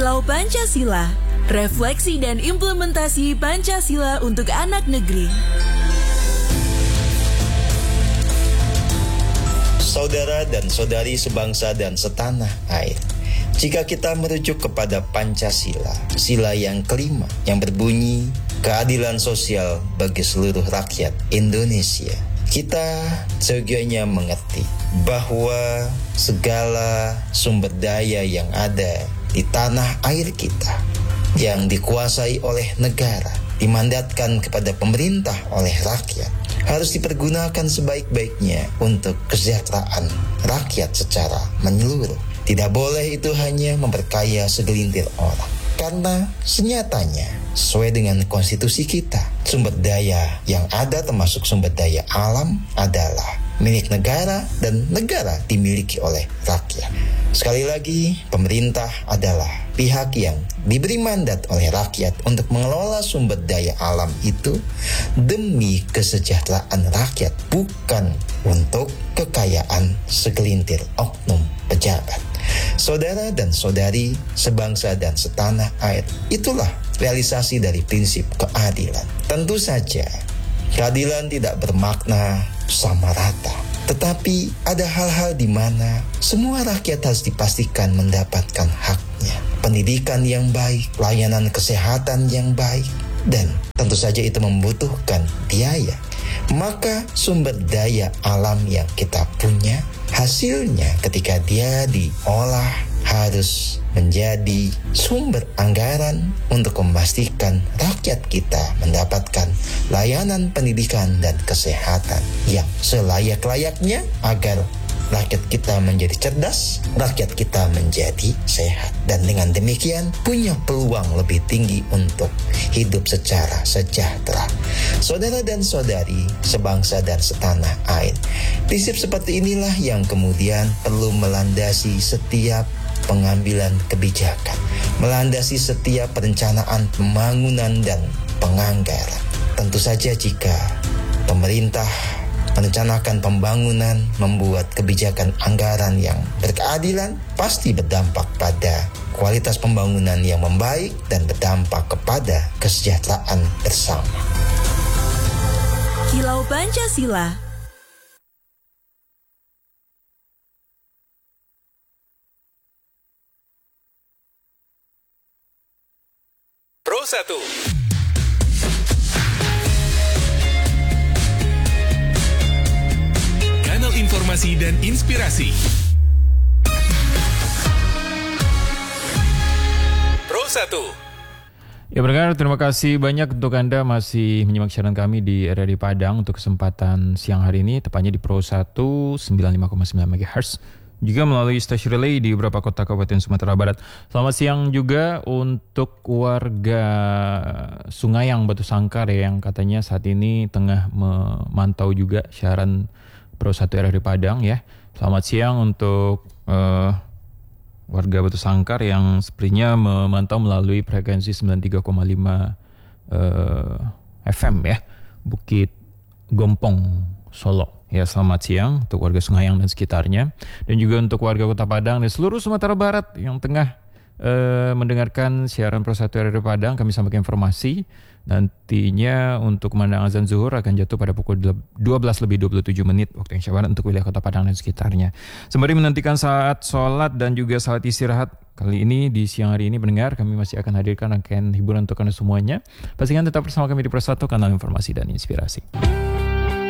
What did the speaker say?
Kilau Pancasila, refleksi dan implementasi Pancasila untuk anak negeri. Saudara dan saudari sebangsa dan setanah air, jika kita merujuk kepada Pancasila, sila yang kelima yang berbunyi keadilan sosial bagi seluruh rakyat Indonesia, kita seyogyanya mengerti bahwa segala sumber daya yang ada di tanah air kita yang dikuasai oleh negara, dimandatkan kepada pemerintah oleh rakyat, harus dipergunakan sebaik-baiknya untuk kesejahteraan rakyat secara menyeluruh. Tidak boleh itu hanya memperkaya segelintir orang. Karena senyatanya, sesuai dengan konstitusi kita, sumber daya yang ada termasuk sumber daya alam adalah milik negara dan negara dimiliki oleh rakyat. Sekali lagi, pemerintah adalah pihak yang diberi mandat oleh rakyat untuk mengelola sumber daya alam itu demi kesejahteraan rakyat, bukan untuk kekayaan segelintir oknum pejabat. Saudara dan saudari sebangsa dan setanah air, itulah realisasi dari prinsip keadilan. Tentu saja, keadilan tidak bermakna sama rata. Tetapi ada hal-hal di mana semua rakyat harus dipastikan mendapatkan haknya. Pendidikan yang baik, layanan kesehatan yang baik, dan tentu saja itu membutuhkan biaya. Maka sumber daya alam yang kita punya, hasilnya ketika dia diolah harus menjadi sumber anggaran untuk memastikan rakyat kita mendapatkan layanan pendidikan dan kesehatan yang selayak-layaknya agar rakyat kita menjadi cerdas, rakyat kita menjadi sehat. Dan dengan demikian punya peluang lebih tinggi untuk hidup secara sejahtera. Saudara dan saudari sebangsa dan setanah air, prinsip seperti inilah yang kemudian perlu melandasi setiap pengambilan kebijakan, melandasi setiap perencanaan pembangunan dan penganggaran. Tentu saja jika pemerintah merencanakan pembangunan, membuat kebijakan anggaran yang berkeadilan, pasti berdampak pada kualitas pembangunan yang membaik dan berdampak kepada kesejahteraan bersama. Kilau Pancasila. Pro 1. Kanal informasi dan inspirasi. Pro 1. Ya pendengar, terima kasih banyak untuk Anda masih menyimak siaran kami di RRI Padang untuk kesempatan siang hari ini, tepatnya di Pro 1 95,9 MHz. Juga melalui stasiun relay di beberapa kota Kabupaten Sumatera Barat. Selamat siang juga untuk warga Sungayang Batu Sangkar yang katanya saat ini tengah memantau juga siaran Pro 1 RRI Padang ya. Selamat siang untuk warga Batu Sangkar yang sepertinya memantau melalui frekuensi 93,5 FM ya, Bukit Gompong, Solo. Ya, selamat siang untuk warga Sungayang dan sekitarnya, dan juga untuk warga Kota Padang dan seluruh Sumatera Barat yang tengah mendengarkan siaran Pro 1 RRI Padang. Kami sampaikan informasi nantinya untuk kumandang azan zuhur akan jatuh pada pukul 12:27 waktu Indonesia Barat untuk wilayah Kota Padang dan sekitarnya. Sembari menantikan saat sholat dan juga saat istirahat kali ini di siang hari ini, pendengar, kami masih akan hadirkan rangkaian hiburan untuk Anda semuanya. Pastikan tetap bersama kami di Pro 1, kanal informasi dan inspirasi.